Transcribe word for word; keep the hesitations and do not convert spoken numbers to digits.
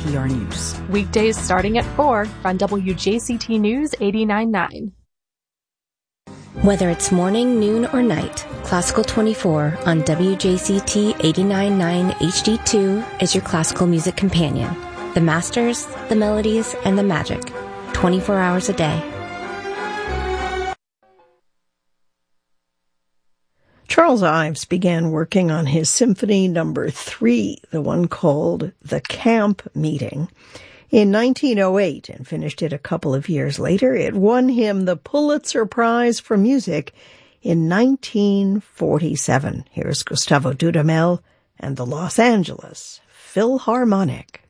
P R News. Weekdays starting at four on W J C T News eighty-nine point nine. Whether it's morning, noon, or night, Classical twenty-four on W J C T eighty-nine point nine H D two is your classical music companion. The masters, the melodies, and the magic. twenty-four hours a day. Charles Ives began working on his Symphony Number Three, the one called The Camp Meeting, in nineteen oh eight and finished it a couple of years later. It won him the Pulitzer Prize for Music in nineteen forty-seven. Here's Gustavo Dudamel and the Los Angeles Philharmonic.